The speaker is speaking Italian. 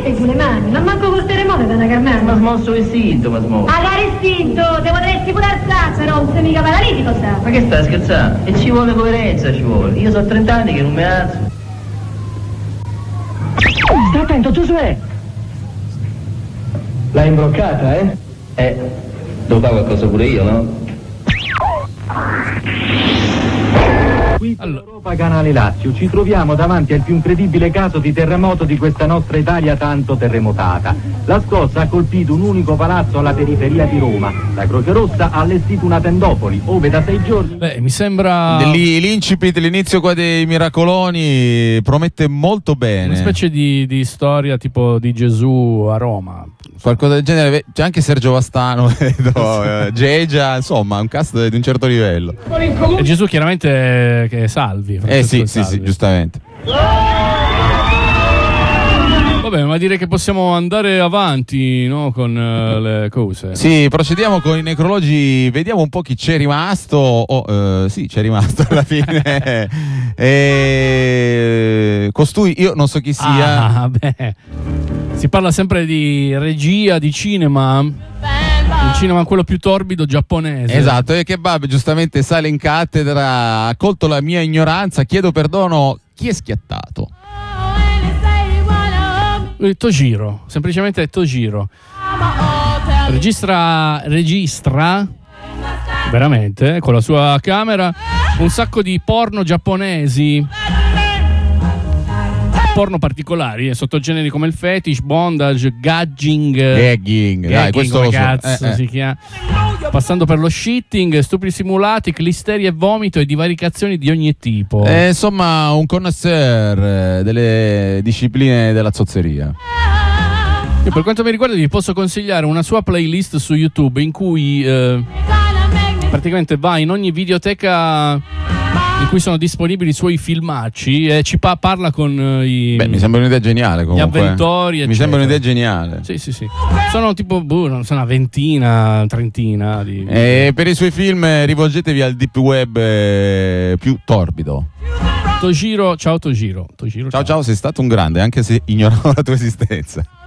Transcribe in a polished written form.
metti giù le mani, ma manco col terremoto da una carmana. Ma smosso istinto, ma smosso. Agare istinto, te potresti pure alzarsi, no? Non sei mica paralitico, sta. Ma che stai scherzando? E ci vuole coerenza, ci vuole. Io sono 30 anni che non mi alzo. Stai attento, Giosuè! L'hai imbroccata, eh? Devo fare qualcosa pure io, no? Qui per Europa Canale Lazio ci troviamo davanti al più incredibile caso di terremoto di questa nostra Italia tanto terremotata. La scossa ha colpito un unico palazzo alla periferia di Roma. La Croce Rossa ha allestito una tendopoli, ove da 6 giorni... Beh, mi sembra... L'incipit, l'inizio qua dei miracoloni promette molto bene. Una specie di storia tipo di Gesù a Roma. Qualcosa del genere, c'è anche Sergio Vastano, vedo, Gegia, insomma, un cast di un certo livello. E Gesù chiaramente che è Salvi. Sì, Salvi. sì, giustamente. Vabbè, ma direi che possiamo andare avanti, no, con le cose. Sì, procediamo con i necrologi, vediamo un po' chi c'è rimasto. Sì, c'è rimasto alla fine. Costui, io non so chi sia. Ah, beh. Si parla sempre di regia, di cinema. Il cinema quello più torbido giapponese. Esatto, e Kebab giustamente sale in cattedra, ha colto la mia ignoranza, chiedo perdono, chi è schiattato? Tojiro, semplicemente Tojiro. Registra veramente con la sua camera un sacco di porno giapponesi, porno particolari e sottogeneri come il fetish, bondage, Gagging, dai, questo come lo so. cazzo si chiama, passando per lo shitting, stupri simulati, clisteria e vomito e divaricazioni di ogni tipo. Insomma, un connoisseur delle discipline della zozzeria. Io, per quanto mi riguarda, vi posso consigliare una sua playlist su YouTube in cui praticamente va in ogni videoteca in cui sono disponibili i suoi filmacci e ci parla con i... Beh, mi sembra un'idea geniale comunque. Gli avventori, eccetera. Mi sembra un'idea geniale. Sì. Sono tipo, non so, una ventina, trentina di... E per i suoi film rivolgetevi al deep web più torbido. Tojiro, ciao Tojiro. Ciao, sei stato un grande, anche se ignoravo la tua esistenza.